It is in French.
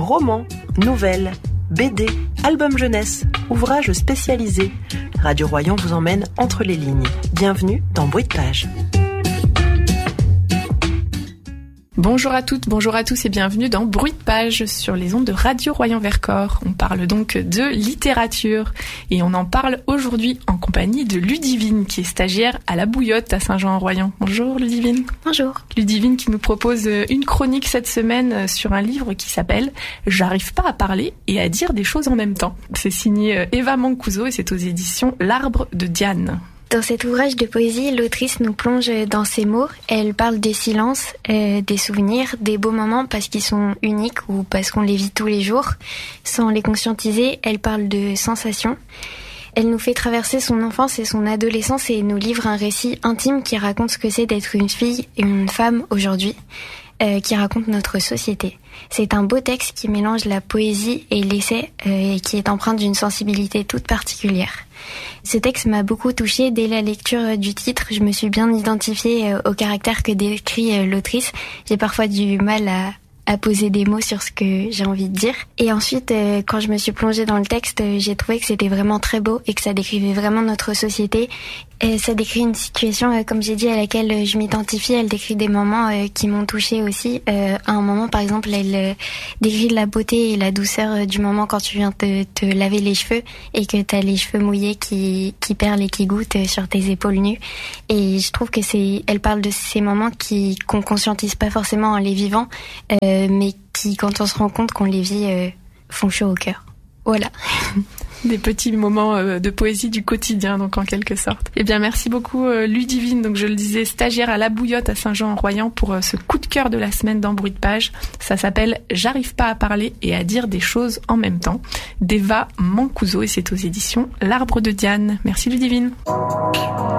Romans, nouvelles, BD, albums jeunesse, ouvrages spécialisés. Radio Royan vous emmène entre les lignes. Bienvenue dans Bruit de Page. Bonjour à toutes, bonjour à tous et bienvenue dans Bruit de Page sur les ondes de Radio Royan Vercors. On parle donc de littérature et on en parle aujourd'hui en compagnie de Ludivine qui est stagiaire à la Bouillotte à Saint-Jean-en-Royan. Bonjour Ludivine. Bonjour. Ludivine qui nous propose une chronique cette semaine sur un livre qui s'appelle « J'arrive pas à parler et à dire des choses en même temps ». C'est signé Eva Mancuso et c'est aux éditions L'Arbre de Diane. Dans cet ouvrage de poésie, l'autrice nous plonge dans ses mots. Elle parle des silences, des souvenirs, des beaux moments parce qu'ils sont uniques ou parce qu'on les vit tous les jours. Sans les conscientiser, elle parle de sensations. Elle nous fait traverser son enfance et son adolescence et nous livre un récit intime qui raconte ce que c'est d'être une fille et une femme aujourd'hui, qui raconte notre société. C'est un beau texte qui mélange la poésie et l'essai et qui est empreint d'une sensibilité toute particulière. Ce texte m'a beaucoup touchée. Dès la lecture du titre, je me suis bien identifiée au caractère que décrit l'autrice. J'ai parfois du mal à poser des mots sur ce que j'ai envie de dire. Et ensuite, quand je me suis plongée dans le texte, j'ai trouvé que c'était vraiment très beau et que ça décrivait vraiment notre société. Et ça décrit une situation, comme j'ai dit, à laquelle je m'identifie. Elle décrit des moments qui m'ont touchée aussi. À un moment, par exemple, elle décrit la beauté et la douceur du moment quand tu viens te laver les cheveux et que t'as les cheveux mouillés qui perlent et qui goûtent sur tes épaules nues. Et je trouve que elle parle de ces moments qu'on conscientise pas forcément en les vivant, mais qui, quand on se rend compte qu'on les vit, font chaud au cœur. Voilà. Des petits moments de poésie du quotidien, donc en quelque sorte. Eh bien, merci beaucoup Ludivine, donc je le disais, stagiaire à la Bouillotte à Saint-Jean-en-Royan pour ce coup de cœur de la semaine dans Bruit de Page. Ça s'appelle « J'arrive pas à parler et à dire des choses en même temps » d'Eva Mancuso et c'est aux éditions L'Arbre de Diane. Merci Ludivine.